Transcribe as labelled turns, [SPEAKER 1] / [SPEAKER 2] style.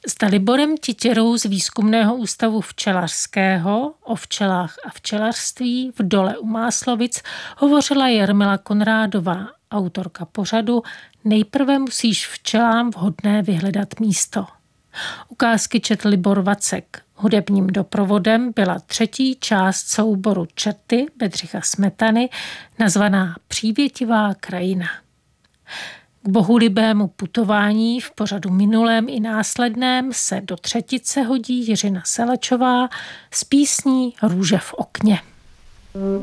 [SPEAKER 1] S Daliborem Titěrou z Výzkumného ústavu včelařského o včelách a včelařství v Dole u Máslovic hovořila Jarmila Konrádová, autorka pořadu Nejprve musíš včelám vhodné vyhledat místo. Ukázky četl Libor Vacek. Hudebním doprovodem byla třetí část souboru Čerty Bedřicha Smetany, nazvaná Přívětivá krajina. K bohulibému putování v pořadu minulém i následném se do třetice hodí Jiřina Selečová s písní Růže v okně.